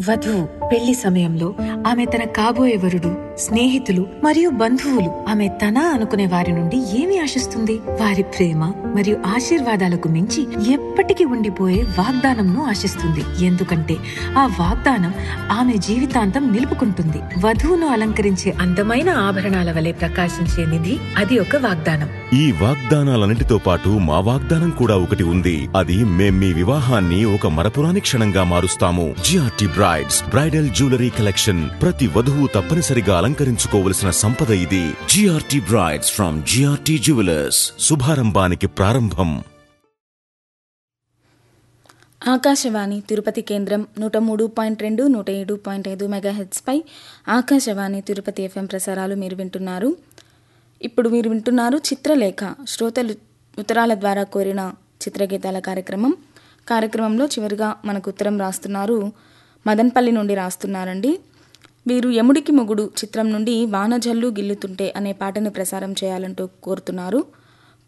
వధువు పెళ్లి సమయంలో ఆమె తన కాబోయే వరుడు, స్నేహితులు మరియు బంధువులు ఆమె తన అనుకునే వారి నుండి ఏమి ఆశిస్తుంది? వారి ప్రేమ మరియు ఆశీర్వాదాలకు మించి ఎప్పటికీ ఉండిపోయే వాగ్దానంను ఆశిస్తుంది. ఎందుకంటే ఆ వాగ్దానం ఆమె జీవితాంతం నిలుపుకుంటుంది. వధువును అలంకరించే అందమైన ఆభరణాల వలె ప్రకాశించే నిధి అది ఒక వాగ్దానం. ఈ వాగ్దానాలన్నిటితో పాటు మా వాగ్దానం కూడా ఒకటి ఉంది. అది మేం మీ వివాహాన్ని ఒక మరపురాని క్షణంగా మారుస్తాము. GRT brides bridal jewellery collection. ప్రతి వధువు తప్పనిసరిగా అలంకరించుకోవలసిన సంపద ఇది. GRT brides from GRT jewellers. శుభారంభానికి ప్రారంభం. ఆకాశవాణి తిరుపతి కేంద్రం 103.2, 107.5 మెగాహెర్ట్జ్ పై ఆకాశవాణి తిరుపతి ఎఫ్ఎం ప్రసారాలు మీరు వింటున్నారు. ఇప్పుడు మీరు వింటున్నారు చిత్రలేఖ, శ్రోతలు ఉత్తరాల ద్వారా కోరిన చిత్రగీతాల కార్యక్రమంలో చివరిగా మనకు ఉత్తరం రాస్తున్నారు, మదన్పల్లి నుండి రాస్తున్నారండి. వీరు యముడికి మొగుడు చిత్రం నుండి వానజల్లు గిల్లుతుంటే అనే పాటను ప్రసారం చేయాలంటూ కోరుతున్నారు.